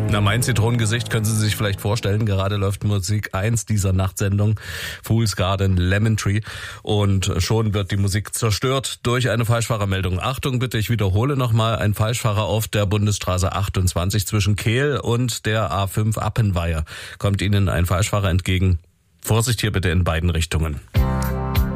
Na, mein Zitronengesicht können Sie sich vielleicht vorstellen. Gerade läuft Musik 1 dieser Nachtsendung, Fool's Garden, Lemon Tree. Und schon wird die Musik zerstört durch eine Falschfahrermeldung. Achtung bitte, ich wiederhole nochmal. Ein Falschfahrer auf der Bundesstraße 28 zwischen Kehl und der A5 Appenweier. Kommt Ihnen ein Falschfahrer entgegen? Vorsicht hier bitte in beiden Richtungen.